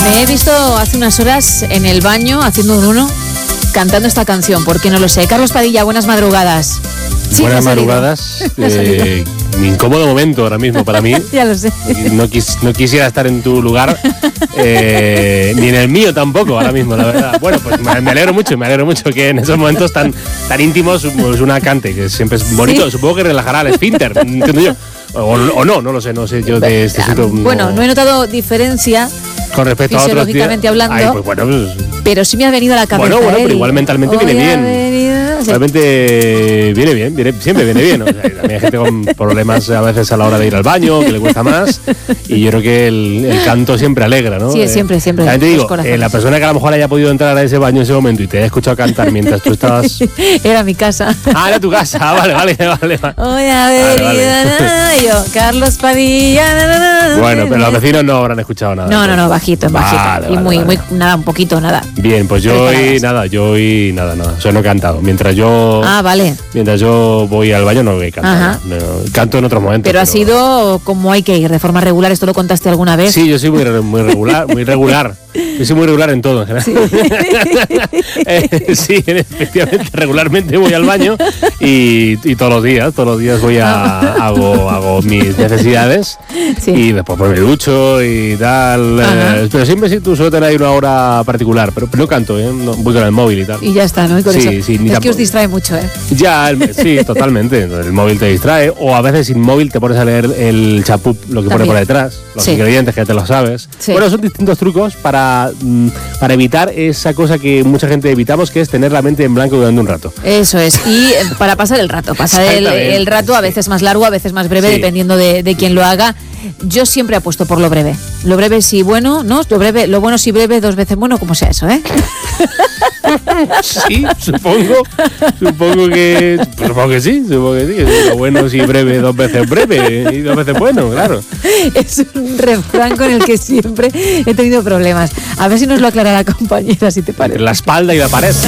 Me he visto hace unas horas en el baño haciendo un uno cantando esta canción, porque no lo sé. Carlos Padilla, buenas madrugadas. Sí, buenas madrugadas. Mi incómodo momento ahora mismo para mí. Ya lo sé. No quisiera estar en tu lugar, ni en el mío tampoco ahora mismo, la verdad. Bueno, pues me alegro mucho que en esos momentos tan íntimos pues una cante, que siempre es bonito. ¿Sí? Supongo que relajará el esfínter, entiendo yo. O no lo sé, no sé yo de este asunto. Bueno, no he notado diferencia con respecto a otros días. Fisiológicamente hablando. Ay, pues bueno, pues, pero sí me ha venido a la cabeza. Bueno, pero igual mentalmente viene bien. Realmente viene bien, siempre viene bien. O sea, también hay gente con problemas a veces a la hora de ir al baño, que le cuesta más. Y yo creo que el canto siempre alegra, ¿no? Sí, siempre. También te digo, la persona que a lo mejor haya podido entrar a ese baño en ese momento y te haya escuchado cantar mientras tú estabas... Era mi casa. Ah, era tu casa. Vale. Hoy ha venido yo, Carlos Padilla. Bueno, pero los vecinos no habrán escuchado nada. No, bajito. Y muy, nada, un poquito, nada. Bien, pues yo hoy nada. O sea, no he cantado. Mientras yo voy al baño no he cantado. No, canto en otros momentos. Pero ha sido como hay que ir, de forma regular. ¿Esto lo contaste alguna vez? Sí, yo soy muy regular. Yo soy muy regular en todo, en general. Sí, efectivamente, regularmente voy al baño y todos los días voy hago mis necesidades. Sí. Y después pues me ducho y tal. Pero siempre sí, tú suelo tener ahí una hora particular, pero no canto, no, voy con el móvil y tal. Y ya está, ¿no? Y con eso. Sí, es que os distrae mucho, ¿eh? Ya, sí, totalmente. El móvil te distrae, o a veces sin móvil te pones a leer el chapup, lo que pone por detrás, los ingredientes que ya te lo sabes. Sí. Bueno, son distintos trucos para evitar esa cosa que mucha gente evitamos, que es tener la mente en blanco durante un rato. Eso es, y para pasar el rato, el rato a veces más largo, a veces más breve, dependiendo de quién lo haga. Yo siempre apuesto por lo breve. Lo breve sí bueno, ¿no? Lo bueno sí breve, 2 veces bueno, como sea eso, ¿eh? Sí, supongo que sí. Lo bueno sí breve, 2 veces breve y 2 veces bueno, claro. Es un refrán con el que siempre he tenido problemas. A ver si nos lo aclara la compañera, si te parece. La espalda y la pared.